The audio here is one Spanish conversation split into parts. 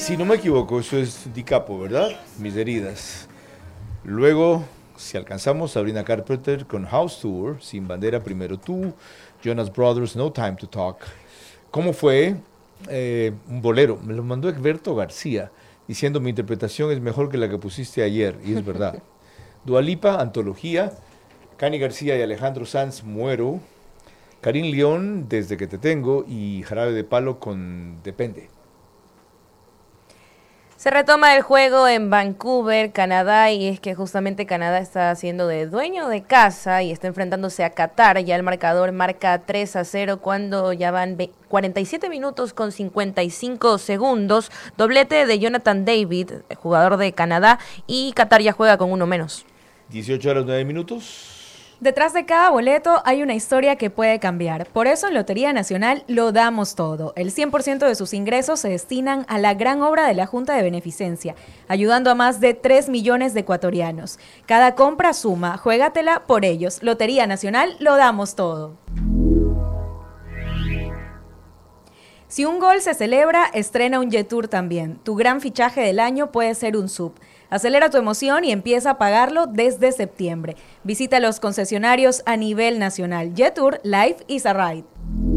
Si no me equivoco, eso es Di Capo, ¿verdad? Mis heridas. Luego, si alcanzamos, Sabrina Carpenter con House Tour, Sin Bandera, Primero Tú, Jonas Brothers, No Time to Talk. ¿Cómo fue? Un bolero. Me lo mandó Egberto García, diciendo mi interpretación es mejor que la que pusiste ayer, y es verdad. Dua Lipa, Antología. Cani García y Alejandro Sanz, Muero. Karim León, Desde que te tengo, y Jarabe de Palo con Depende. Se retoma el juego en Vancouver, Canadá, y es que justamente Canadá está haciendo de dueño de casa y está enfrentándose a Qatar. Ya el marcador marca 3-0 cuando ya van 47 minutos con 55 segundos. Doblete de Jonathan David, jugador de Canadá, y Qatar ya juega con uno menos. 18 horas 9 minutos. Detrás de cada boleto hay una historia que puede cambiar. Por eso en Lotería Nacional lo damos todo. El 100% de sus ingresos se destinan a la gran obra de la Junta de Beneficencia, ayudando a más de 3 millones de ecuatorianos. Cada compra suma, juégatela por ellos. Lotería Nacional lo damos todo. Si un gol se celebra, estrena un Jetour también. Tu gran fichaje del año puede ser un sub. Acelera tu emoción y empieza a pagarlo desde septiembre. Visita los concesionarios a nivel nacional. Jetour, Life is a Ride.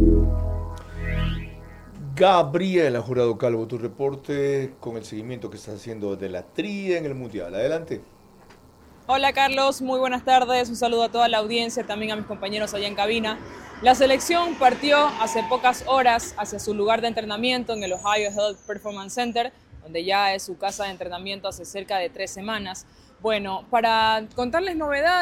Gabriela Jurado Calvo, tu reporte con el seguimiento que estás haciendo de la tría en el Mundial. Adelante. Hola Carlos, muy buenas tardes. Un saludo a toda la audiencia, también a mis compañeros allá en cabina. La selección partió hace pocas horas hacia su lugar de entrenamiento en el Ohio Health Performance Center, donde ya es su casa de entrenamiento hace cerca de 3 semanas. Bueno, para contarles novedades,